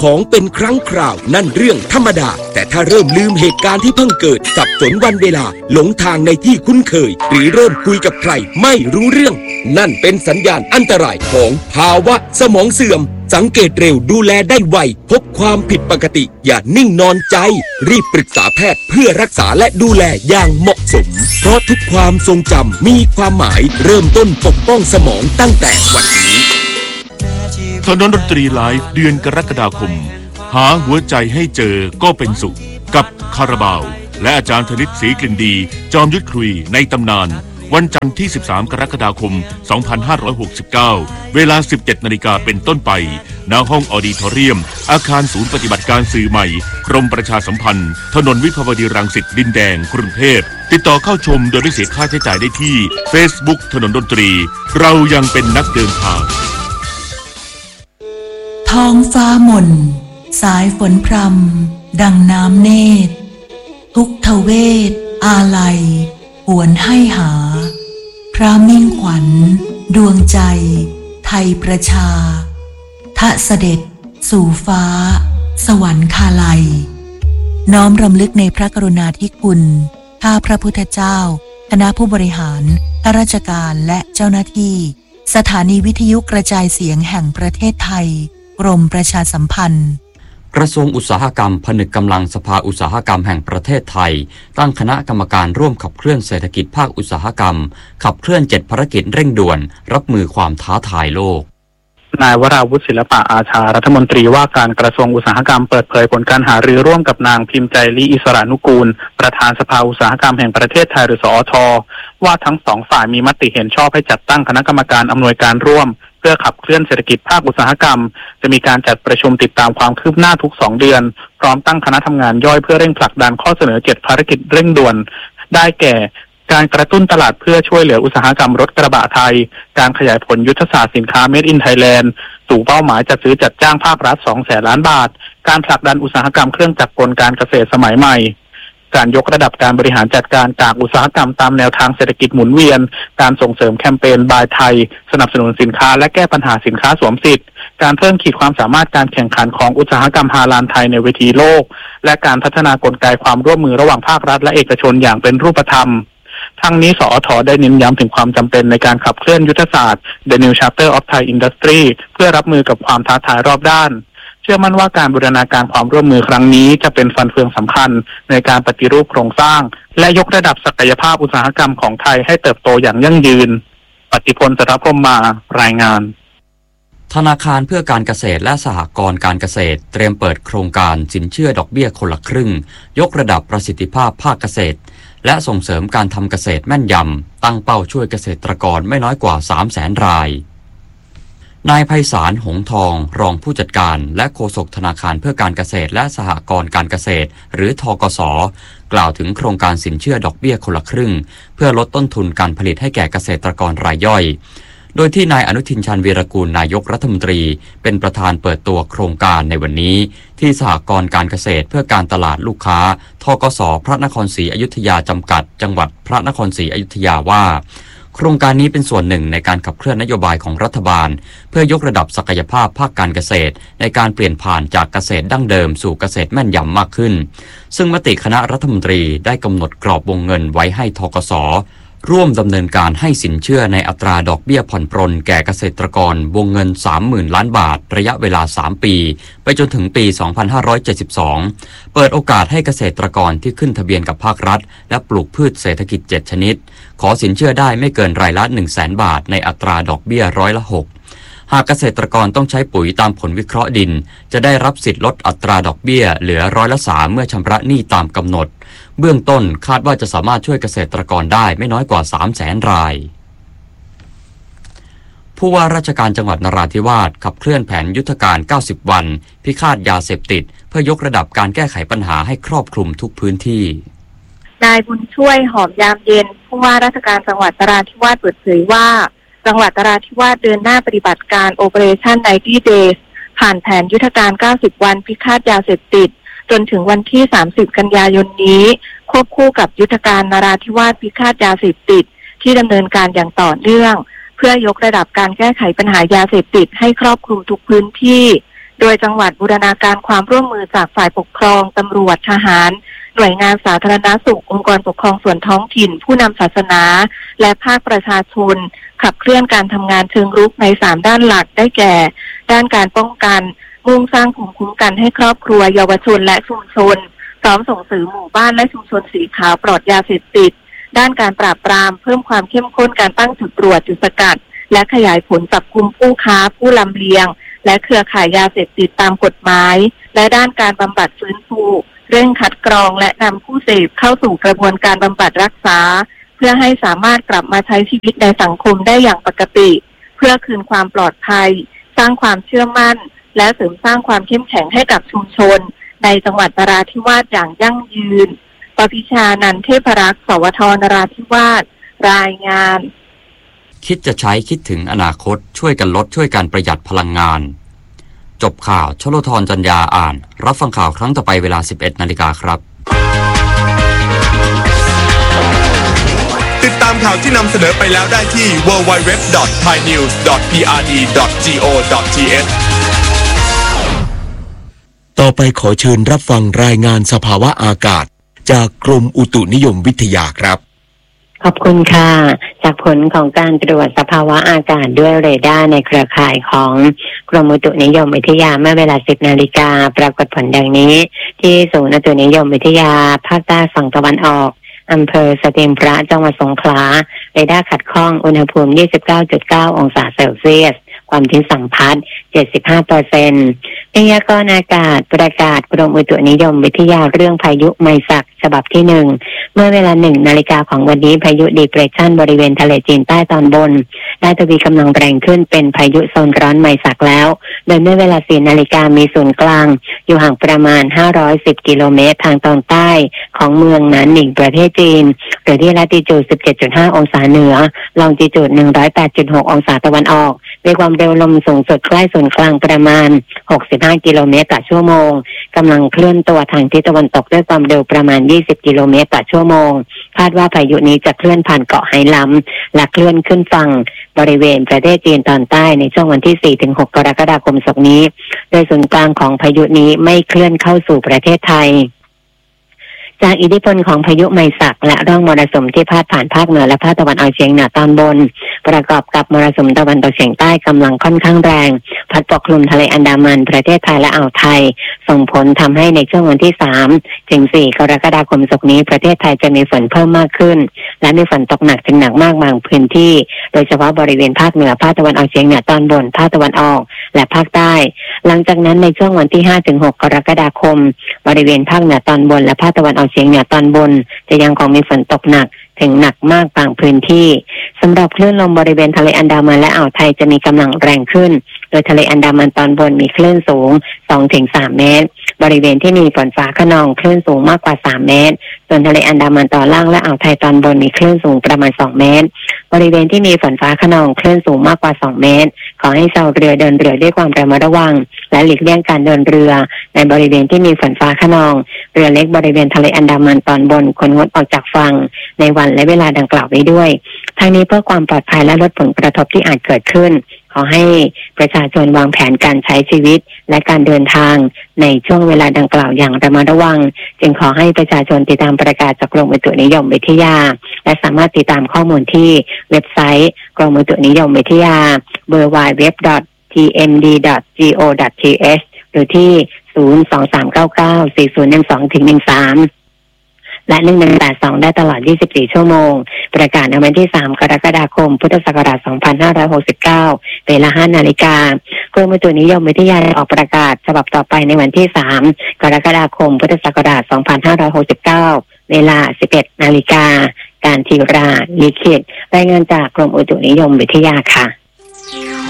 ของเป็นครั้งคราวนั่นเรื่องธรรมดาแต่ถ้าเริ่มลืมเหตุการณ์ที่เพิ่งเกิดสับสนวันเวลาหลงทางในที่คุ้นเคยหรือเริ่มคุยกับใครไม่รู้เรื่องนั่นเป็นสัญญาณอันตรายของภาวะสมองเสื่อมสังเกตเร็วดูแลได้ไวพบความผิดปกติอย่านิ่งนอนใจรีบปรึกษาแพทย์เพื่อรักษาและดูแลอย่างเหมาะสมเพราะทุกความทรงจำมีความหมายเริ่มต้นปกป้องสมองตั้งแต่วันนี้ถนนดนตรีไลฟ์เดือนกรกฎาคมหาหัวใจให้เจอก็เป็นสุขกับคาราบาวและอาจารย์ธนิตศรีกลิ่นดีจอมยุทธคุยในตำนานวันจันทร์ที่13กรกฎาคม2569เวลา 17:00 น.เป็นต้นไปณห้องออดิทอเรียมอาคารศูนย์ปฏิบัติการสื่อใหม่กรมประชาสัมพันธ์ถนนวิภาวดีรังสิตดินแดงกรุงเทพติดต่อเข้าชมโดยไม่เสียค่าใช้จ่ายได้ที่ Facebook ถนนดนตรีเรายังเป็นนักเดินทางท้องฟ้ามนสายฝนพรำดังน้ำเนตรทุกทเวทอาลัยหวนให้หาพระมิ่งขวัญดวงใจไทยประชาทะเสด็จสู่ฟ้าสวรรคาลัยน้อมรำลึกในพระกรุณาธิคุณข้าพระพุทธเจ้าคณะผู้บริหารข้าราชการและเจ้าหน้าที่สถานีวิทยุกระจายเสียงแห่งประเทศไทยกรมประชาสัมพันธ์กระทรวงอุตสาหกรรมผนึกกำลังสภาอุตสาหกรรมแห่งประเทศไทยตั้งคณะกรรมการร่วมขับเคลื่อนเศรษฐกิจภาคอุตสาหกรรมขับเคลื่อน7ภารกิจเร่งด่วนรับมือความท้าทายโลกนายวราวุฒิศิลปะอาชารัฐมนตรีว่าการกระทรวงอุตสาหกรรมเปิดเผยผลการหารือร่วมกับนางพิมพ์ใจลีอิสรานุกูลประธานสภาอุตสาหกรรมแห่งประเทศไทยหรือสอท.ว่าทั้งสองฝ่ายมีมติเห็นชอบให้จัดตั้งคณะกรรมการอำนวยการร่วมเพื่อขับเคลื่อนเศรษฐกิจภาคอุตสาหกรรมจะมีการจัดประชุมติดตามความคืบหน้าทุก2เดือนพร้อมตั้งคณะทำงานย่อยเพื่อเร่งผลักดันข้อเสนอ7ภารกิจเร่งด่วนได้แก่การกระตุ้นตลาดเพื่อช่วยเหลืออุตสาหกรรมรถกระบะไทยการขยายผลยุทธศาสตร์สินค้า Made in Thailand สู่เป้าหมายจัดซื้อจัดจ้างภาครัฐ 200,000 ล้านบาทการผลักดันอุตสาหกรรมเครื่องจักรกลการเกษตรสมัยใหม่การยกระดับการบริหารจัดการกากอุตสาหกรรมตามแนวทางเศรษฐกิจหมุนเวียนการส่งเสริมแคมเปญบายไทยสนับสนุนสินค้าและแก้ปัญหาสินค้าสวมสิทธิ์การเพิ่มขีดความสามารถการแข่งขันของอุตสาหกรรมฮาลาลไทยในเวทีโลกและการพัฒนากลไกความร่วมมือระหว่างภาครัฐและเอกชนอย่างเป็นรูปธรรมทั้งนี้สอท.ได้เน้นย้ำถึงความจำเป็นในการขับเคลื่อนยุทธศาสตร์ The New Chapter of Thai Industry เพื่อรับมือกับความท้าทายรอบด้านเชื่อมั่นว่าการบูรณาการความร่วมมือครั้งนี้จะเป็นฟันเฟืองสำคัญในการปฏิรูปโครงสร้างและยกระดับศักยภาพอุตสาหกรรมของไทยให้เติบโตอย่างยั่งยืนปฏิพล สัทธพรหมมารายงานธนาคารเพื่อการเกษตรและสหกรณ์การเกษตรเตรียมเปิดโครงการสินเชื่อดอกเบี้ยคนละครึ่งยกระดับประสิทธิภาพภาคเกษตรและส่งเสริมการทำเกษตรแม่นยำตั้งเป้าช่วยเกษตรกรไม่น้อยกว่า 300,000 รายนายไพศาลหงทองรองผู้จัดการและโฆษกธนาคารเพื่อการเกษตรและสหกรณ์การเกษตรหรือธกส.กล่าวถึงโครงการสินเชื่อดอกเบี้ยคนละครึ่งเพื่อลดต้นทุนการผลิตให้แก่เกษตรกรรายย่อยโดยที่นายอนุทินชาญวีรกูลนายกรัฐมนตรีเป็นประธานเปิดตัวโครงการในวันนี้ที่สหกรณ์การเกษตรเพื่อการตลาดลูกค้าธกส.พระนครศรีอยุธยาจำกัดจังหวัดพระนครศรีอยุธยาว่าโครงการนี้เป็นส่วนหนึ่งในการขับเคลื่อนนโยบายของรัฐบาลเพื่อยกระดับศักยภาพภาคการเกษตรในการเปลี่ยนผ่านจากเกษตรดั้งเดิมสู่เกษตรแม่นยำมากขึ้นซึ่งมติคณะรัฐมนตรีได้กำหนดกรอบวงเงินไว้ให้ธกส.ร่วมดำเนินการให้สินเชื่อในอัตราดอกเบี้ยผ่อนปรนแก่เกษตรกรวงเงิน 30,000 ล้านบาทระยะเวลา3ปีไปจนถึงปี 2572 เปิดโอกาสให้เกษตรกรที่ขึ้นทะเบียนกับภาครัฐและปลูกพืชเศรษฐกิจ7ชนิดขอสินเชื่อได้ไม่เกินรายละ 100,000 บาทในอัตราดอกเบี้ย6%หากเกษตรกรต้องใช้ปุ๋ยตามผลวิเคราะห์ดินจะได้รับสิทธิ์ลดอัตราดอกเบี้ยเหลือ3%เมื่อชำระหนี้ตามกำหนดเบื้องต้นคาดว่าจะสามารถช่วยเกษตรกรได้ไม่น้อยกว่า 300,000 รายผู้ว่าราชการจังหวัดนราธิวาสขับเคลื่อนแผนยุทธการ90วันพิฆาตยาเสพติดเพื่อยกระดับการแก้ไขปัญหาให้ครอบคลุมทุกพื้นที่นายบุญช่วยหอมยามเย็นผู้ว่าราชการจังหวัดนราธิวาสเปิดเผยว่าจังหวัดนราธิวาสเดินหน้าปฏิบัติการ Operation 90 Days ผ่านแผนยุทธการ90วันพิฆาตยาเสพติดจนถึงวันที่30กันยายนนี้ควบคู่กับยุทธการนราธิวาสพิฆาตยาเสพติดที่ดำเนินการอย่างต่อเนื่องเพื่อยกระดับการแก้ไขปัญหายาเสพติดให้ครอบคลุมทุกพื้นที่โดยจังหวัดบูรณาการความร่วมมือจากฝ่ายปกครองตำรวจทหารหน่วยงานสาธารณสุของค์กรปกครองส่วนท้องถิ่นผู้นำศาสนาและภาคประชาชนขับเคลื่อนการทำงานเชิงรุกใน3ด้านหลักได้แก่ด้านการป้องกันมุ่งสร้างภูมิคุ้มกันให้ครอบครัวเยาวชนและชุมชนพร้อมส่งเสริมหมู่บ้านและชุมชนสีขาวปลอดยาเสพติดด้านการปราบปรามเพิ่มความเข้มข้นการตั้งจุดตรวจจุดสกัดและขยายผลจับกุมผู้ค้าผู้ลำเลียงและเครือข่ายยาเสพติดตามกฎหมายและด้านการบำบัดฟื้นฟูเร่งคัดกรองและนำผู้เสพเข้าสู่กระบวนการบำบัดรักษาเพื่อให้สามารถกลับมาใช้ชีวิตในสังคมได้อย่างปกติเพื่อคืนความปลอดภัยสร้างความเชื่อมั่นและเสริมสร้างความเข้มแข็งให้กับชุมชนในจังหวัดนราธิวาสอย่างยั่งยืนปพิชานันท์เทพรักษ์ สวท นราธิวาสรายงานคิดจะใช้คิดถึงอนาคตช่วยกันลดช่วยกันประหยัดพลังงานจบข่าวชโลธรจัญญาอ่านรับฟังข่าวครั้งต่อไปเวลา 11 นาฬิกาครับติดตามข่าวที่นำเสนอไปแล้วได้ที่ www.thainews.prd.go.th ต่อไปขอเชิญรับฟังรายงานสภาวะอากาศจากกรมอุตุนิยมวิทยาครับขอบคุณค่ะจากผลของการตรวจสภาวะอากาศด้วยเรดาร์ในเครือข่ายของกรมอุตุนิยมวิทยาเมื่อเวลา 10 นาฬิกาปรากฏผลดังนี้ที่ศูนย์อุตุนิยมวิทยาภาคใต้ฝั่งตะวันออกอำเภอสติมพระจังหวัดสงขลาเรดาร์ขัดข้องอุณหภูมิ 29.9 องศาเซลเซียสความชื้นสัมพัทธ์ 75% พยากรณ์อากาศประกาศกรมอุตุนิยมวิทยาเรื่องพายุไมซักฉบับที่ 1เมื่อเวลา 1 นาฬิกาของวันนี้พายุดีเพรสชันบริเวณทะเลจีนใต้ตอนบนได้ทวีกำลังแรงขึ้นเป็นพายุโซนร้อนไมซักแล้วโดยเมื่อเวลา 4 นาฬิกามีศูนย์กลางอยู่ห่างประมาณ510กิโลเมตรทางตอนใต้ของเมืองหนานหนิงประเทศจีนหรือที่ลัติจูด 17.5 องศาเหนือลองจิจูด 108.6 องศาตะวันออกด้วยความเร็วลมสูงสุดใกล้ศูนย์กลางประมาณ65กิโลเมตรต่อชั่วโมงกำลังเคลื่อนตัวทางทิศตะวันตกด้วยความเร็วประมาณ20กิโลเมตรต่อชั่วโมงคาดว่าพายุนี้จะเคลื่อนผ่านเกาะไหหลำและเคลื่อนขึ้นฝั่งบริเวณประเทศจีนตอนใต้ในช่วงวันที่ 4-6 กรกฎาคมศกนี้โดยศูนย์กลางของพายุนี้ไม่เคลื่อนเข้าสู่ประเทศไทยจากอิทธิพลของพายุไมซักและร่องมรสุมที่พาดผ่านภาคเหนือและภาคตะวันออกเฉียงเหนือตอนบนประกอบกับมรสุมตะวันตกเฉียงใต้กำลังค่อนข้างแรงพัดปกคลุมทะเลอันดามันประเทศไทยและอ่าวไทยส่งผลทำให้ในช่วงวันที่ 3-4 กรกฎาคมศกนี้ประเทศไทยจะมีฝนเพิ่มมากขึ้นและมีฝนตกหนักถึงหนักมากบางพื้นที่โดยเฉพาะบริเวณภาคเหนือภาคตะวันออกเฉียงเหนือตอนบนภาคตะวันออกและภาคใต้หลังจากนั้นในช่วงวันที่ 5-6 กรกฎาคมบริเวณภาคเหนือตอนบนและภาคตะวันออกเฉียงเหนือตอนบนจะยังคงมีฝนตกหนักถึงหนักมากบางพื้นที่สำหรับคลื่นลมบริเวณทะเลอันดามันและอ่าวไทยจะมีกำลังแรงขึ้นโดยทะเลอันดามันตอนบนมีคลื่นสูง 2-3 เมตรบริเวณที่มีฝนฟ้าคะนองคลื่นสูงมากกว่า3เมตรส่วนทะเลอันดามันตอนล่างและอ่าวไทยตอนบนมีคลื่นสูงประมาณ2เมตรบริเวณที่มีฝนฟ้าคะนองคลื่นสูงมากกว่า2เมตรขอให้ชาวเรือเดินเรือด้วยความระมัดระวังและหลีกเลี่ยงการเดินเรือในบริเวณที่มีฝนฟ้าคะนองเรือเล็กบริเวณทะเลอันดามันตอนบนควรงดออกจากฝั่งในวันและเวลาดังกล่าวไว้ด้วยทั้งนี้เพื่อความปลอดภัยและลดผลกระทบที่อาจเกิดขึ้นขอให้ประชาชนวางแผนการใช้ชีวิตและการเดินทางในช่วงเวลาดังกล่าวอย่างระมัดระวังจึงขอให้ประชาชนติดตามประกาศจากกรมอุตุนิยมวิทยาและสามารถติดตามข้อมูลที่เว็บไซต์กรมอุตุนิยมวิทยา www.tmd.go.th หรือที่023994012-13และ1182ได้ตลอด24ชั่วโมงประกาศในวันที่3กรกฎาคมพุทธศักราช2569เวลา 5 นาฬิกากรมอุตุนิยมวิทยาออกประกาศฉบับต่อไปในวันที่3กรกฎาคมพุทธศักราช2569เวลา 11 นาฬิกาการธีราลิขิตรายงานจากกรมอุตุนิยมวิทยาค่ะ